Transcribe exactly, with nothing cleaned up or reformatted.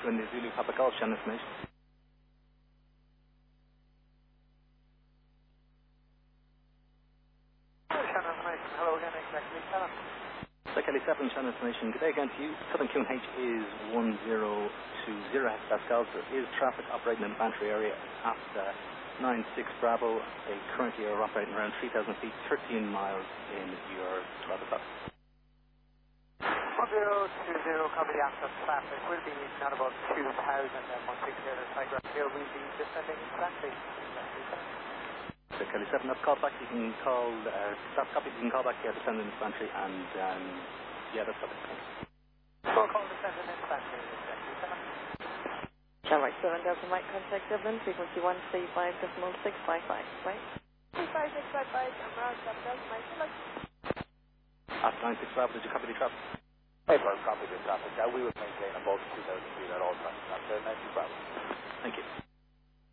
Brooklyn, New Zulu, Papa Golf, channel information. Channel information, hello again, exactly seven. Kelly seven, channel information. Good day again to you. Southern Q and H is one zero two zero hectopascals. There is traffic operating in the Bantry area at uh, nine six Bravo. They currently are operating around three thousand feet, thirteen miles in your twelve o'clock. one zero two zero, copy the access traffic. Will be reaching at about two thousand and one six zero Tiger Hill. We'll be descending exactly. So Kelly seven, that's call back. You can call, uh, that's copy. You can call back, yeah, descending in Bantry, and um, yeah, that's copy. Full call descending in Bantry, exactly seven. Shamrock seven Delta Mike, contact Dublin, frequency one three five decimal six five five, right? three five six five five, Shamrock seven Delta Mike, good luck. At nine six Bravo, did you copy the traffic? Hey, well, copy the traffic. Uh, we would maintain above two thousand feet at all